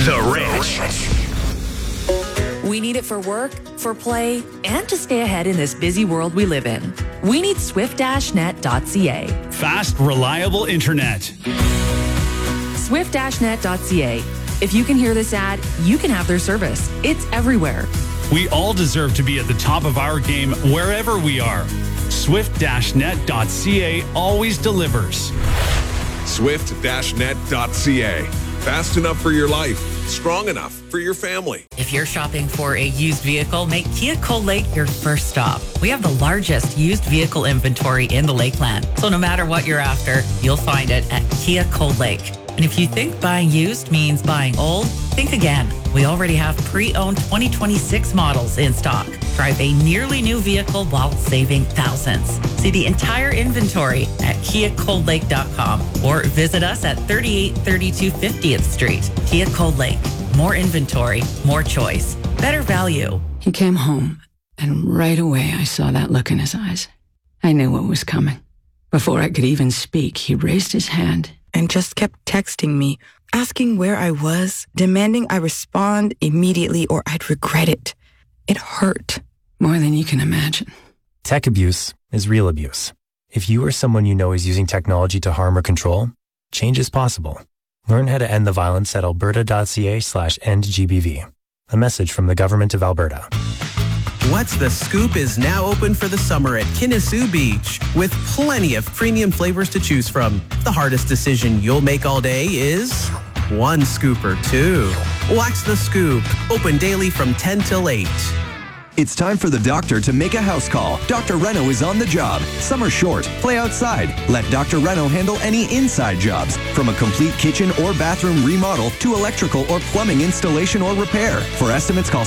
The Wrench. We need it for work, for play, and to stay ahead in this busy world we live in. We need swift-net.ca. Fast, reliable internet. Swift-net.ca. If you can hear this ad, you can have their service. It's everywhere. We all deserve to be at the top of our game wherever we are. Swift-net.ca always delivers. Swift-net.ca. Fast enough for your life, strong enough for your family. If you're shopping for a used vehicle, make Kia Cold Lake your first stop. We have the largest used vehicle inventory in the Lakeland. So no matter what you're after, you'll find it at Kia Cold Lake. And if you think buying used means buying old, think again. We already have pre-owned 2026 models in stock. Drive a nearly new vehicle while saving thousands. See the entire inventory at KiaColdLake.com or visit us at 3832 50th Street. Kia Cold Lake. More inventory, more choice, better value. He came home, and right away I saw that look in his eyes. I knew what was coming. Before I could even speak, he raised his hand and just kept texting me, asking where I was, demanding I respond immediately or I'd regret it. It hurt. More than you can imagine. Tech abuse is real abuse. If you or someone you know is using technology to harm or control, change is possible. Learn how to end the violence at alberta.ca/endgbv. A message from the Government of Alberta. What's the Scoop is now open for the summer at Kinnasoo Beach with plenty of premium flavors to choose from. The hardest decision you'll make all day is one scoop or two. Wax the Scoop, open daily from 10 till 8. It's time for the doctor to make a house call. Dr. Reno is on the job. Summer short. Play outside. Let Dr. Reno handle any inside jobs, from a complete kitchen or bathroom remodel to electrical or plumbing installation or repair. For estimates, call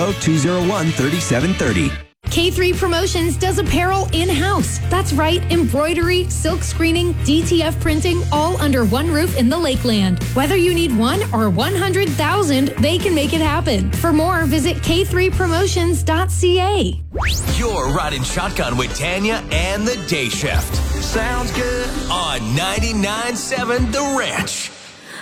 780-201-3730. K3 Promotions does apparel in-house. That's right, embroidery, silk screening, DTF printing, all under one roof in the Lakeland. Whether you need 1 or 100,000, they can make it happen. For more, visit k3promotions.ca. You're riding shotgun with Tanya and the Day Shift. Sounds good on 99.7 The Wrench.